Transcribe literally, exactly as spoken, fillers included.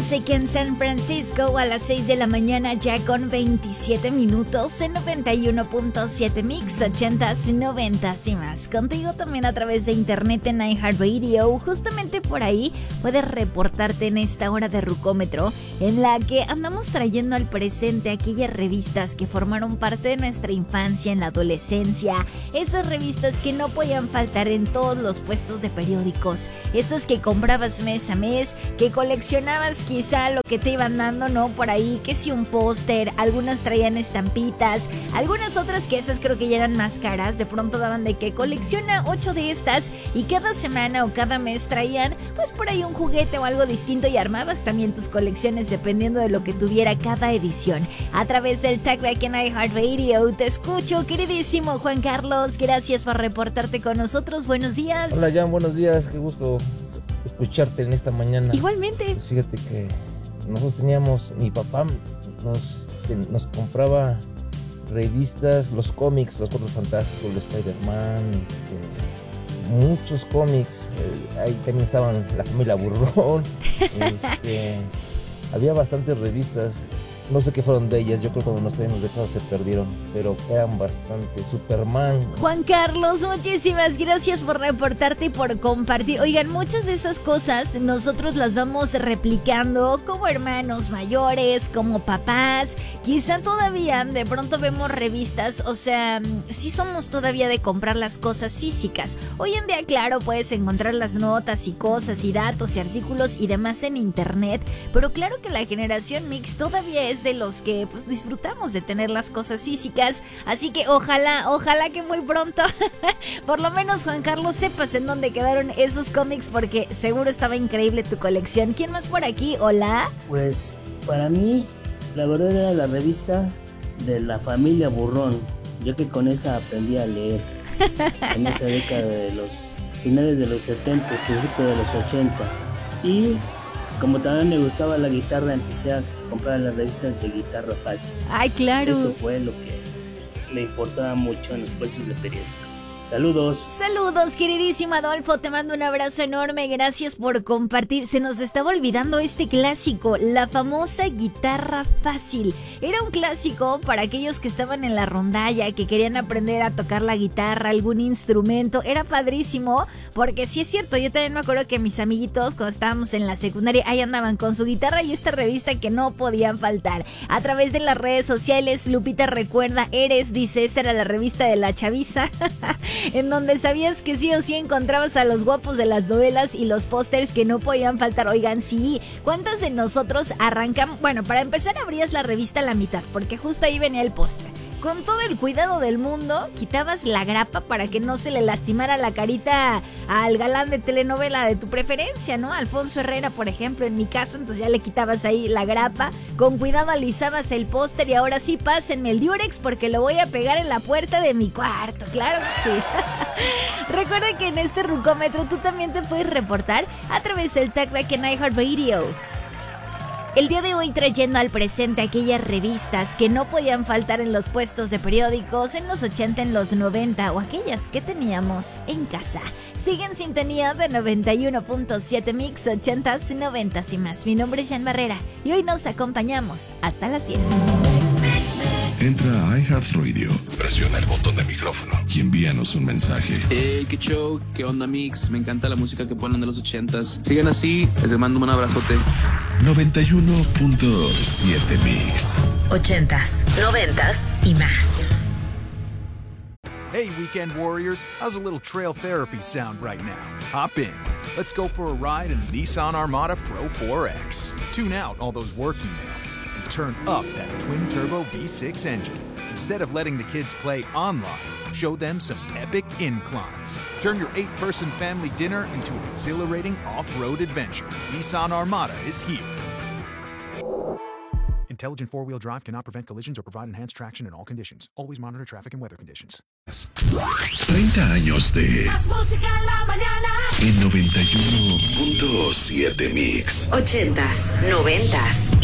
Music en San Francisco a las seis de la mañana ya con veintisiete minutos en noventa y uno punto siete Mix, ochentas, noventas y más. Contigo también a través de internet en iHeartRadio. Justamente por ahí puedes reportarte en esta hora de Rucómetro en la que andamos trayendo al presente aquellas revistas que formaron parte de nuestra infancia en la adolescencia. Esas revistas que no podían faltar en todos los puestos de periódicos. Esas que comprabas mes a mes, que coleccionabas quizá lo que te iban dando, ¿no? Por ahí, que si un póster, algunas traían estampitas, algunas otras que esas creo que ya eran más caras, de pronto daban de que colecciona ocho de estas y cada semana o cada mes traían pues por ahí un juguete o algo distinto y armabas también tus colecciones dependiendo de lo que tuviera cada edición. A través del Talkback en iHeartRadio te escucho, queridísimo Juan Carlos, gracias por reportarte con nosotros, buenos días. Hola Jan, buenos días, qué gusto escucharte en esta mañana. Igualmente. Pues fíjate que nosotros teníamos, mi papá nos, nos compraba revistas, los cómics, los Cuatro Fantásticos, los Spider-Man, este, muchos cómics, eh, ahí también estaban la familia Burrón, este, había bastantes revistas. No sé qué fueron de ellas, yo creo que cuando nos traíamos de casa se perdieron, pero eran bastante. Superman. Juan Carlos, muchísimas gracias por reportarte y por compartir. Oigan, muchas de esas cosas nosotros las vamos replicando como hermanos mayores, como papás. Quizá todavía de pronto vemos revistas, o sea, sí somos todavía de comprar las cosas físicas. Hoy en día, claro, puedes encontrar las notas y cosas y datos y artículos y demás en internet, pero claro que la generación mix todavía es de los que pues disfrutamos de tener las cosas físicas, así que ojalá, ojalá que muy pronto por lo menos Juan Carlos sepas en dónde quedaron esos cómics porque seguro estaba increíble tu colección. ¿Quién más por aquí? Hola. Pues para mí la verdad era la revista de la familia Burrón, yo que con esa aprendí a leer en esa década de los finales de los setenta, principios de los ochenta, y como también me gustaba la guitarra, empecé a comprar las revistas de Guitarra Fácil. Ay, claro. Eso fue lo que me importaba mucho en los puestos de periódico. Saludos. Saludos, queridísimo Adolfo, te mando un abrazo enorme, gracias por compartir. Se nos estaba olvidando este clásico, la famosa Guitarra Fácil. Era un clásico para aquellos que estaban en la rondalla, que querían aprender a tocar la guitarra, algún instrumento. Era padrísimo, porque sí es cierto, yo también me acuerdo que mis amiguitos, cuando estábamos en la secundaria, ahí andaban con su guitarra y esta revista que no podían faltar. A través de las redes sociales, Lupita recuerda, Eres, dice, esa era la revista de la chaviza. En donde sabías que sí o sí encontrabas a los guapos de las novelas y los pósters que no podían faltar. Oigan, sí, ¿cuántas de nosotros arrancamos? Bueno, para empezar abrías la revista a la mitad, porque justo ahí venía el póster. Con todo el cuidado del mundo, quitabas la grapa para que no se le lastimara la carita al galán de telenovela de tu preferencia, ¿no? Alfonso Herrera, por ejemplo, en mi caso, entonces ya le quitabas ahí la grapa. Con cuidado alisabas el póster y ahora sí pásenme el Durex porque lo voy a pegar en la puerta de mi cuarto. Claro que sí. Recuerda que en este Rucómetro tú también te puedes reportar a través del Talkback en iHeartRadio. El día de hoy trayendo al presente aquellas revistas que no podían faltar en los puestos de periódicos en los ochenta, en los noventa o aquellas que teníamos en casa. Sigue en sintonía de noventa y uno punto siete Mix, ochentas, noventas y más. Mi nombre es Jan Barrera y hoy nos acompañamos hasta las diez. Entra a iHeartRadio, presiona el botón de micrófono y envíanos un mensaje. Hey, qué show, qué onda Mix, me encanta la música que ponen de los ochentas. Sigan así, les mando un abrazote. noventa y uno punto siete Mix. Ochentas, noventas y más. Hey, weekend warriors, how's a little trail therapy sound right now? Hop in. Let's go for a ride in the Nissan Armada Pro four X. Tune out all those work emails and turn up that twin-turbo V six engine. Instead of letting the kids play online, show them some epic inclines. Turn your eight-person family dinner into an exhilarating off-road adventure. Nissan Armada is here. Intelligent four-wheel drive cannot prevent collisions or provide enhanced traction in all conditions. Always monitor traffic and weather conditions. treinta años de Más música en la mañana. En noventa y uno punto siete Mix. Ochentas, noventas.